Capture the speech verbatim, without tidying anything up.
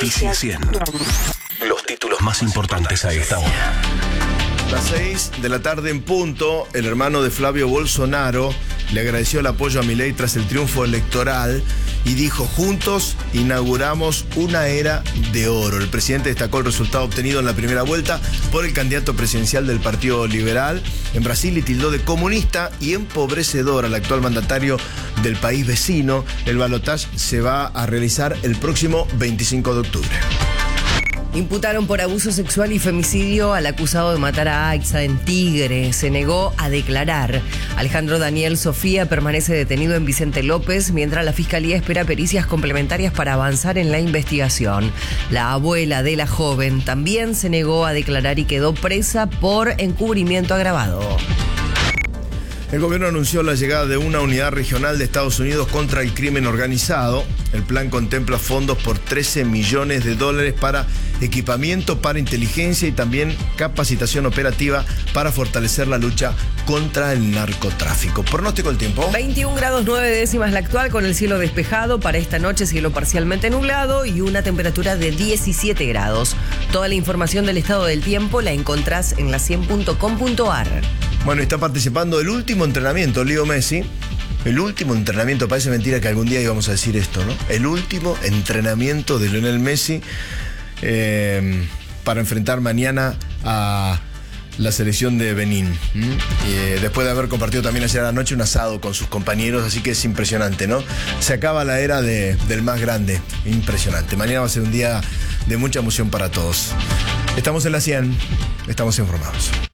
Noticias cien. Los títulos más importantes a esta hora. Las seis de la tarde en punto, el hermano de Flavio Bolsonaro le agradeció el apoyo a Milei tras el triunfo electoral y dijo: juntos inauguramos una era de oro. El presidente destacó el resultado obtenido en la primera vuelta por el candidato presidencial del Partido Liberal en Brasil y tildó de comunista y empobrecedor al actual mandatario del país vecino. El balotaje se va a realizar el próximo veinticinco de octubre. Imputaron por abuso sexual y femicidio al acusado de matar a Aixa en Tigre. Se negó a declarar. Alejandro Daniel Sofía permanece detenido en Vicente López, mientras la Fiscalía espera pericias complementarias para avanzar en la investigación. La abuela de la joven también se negó a declarar y quedó presa por encubrimiento agravado. El gobierno anunció la llegada de una unidad regional de Estados Unidos contra el crimen organizado. El plan contempla fondos por trece millones de dólares para equipamiento, para inteligencia y también capacitación operativa para fortalecer la lucha contra el narcotráfico. Pronóstico del tiempo. veintiún grados nueve décimas la actual, con el cielo despejado. Para esta noche cielo parcialmente nublado y una temperatura de diecisiete grados. Toda la información del estado del tiempo la encontrás en la cien punto com punto ar. Bueno, está participando del último entrenamiento Leo Messi. El último entrenamiento, parece mentira que algún día íbamos a decir esto, ¿no? El último entrenamiento de Lionel Messi eh, para enfrentar mañana a la selección de Benín. ¿Mm? Y, eh, después de haber compartido también ayer a la noche un asado con sus compañeros, así que es impresionante, ¿no? Se acaba la era de, del más grande, impresionante. Mañana va a ser un día de mucha emoción para todos. Estamos en la cien, estamos informados.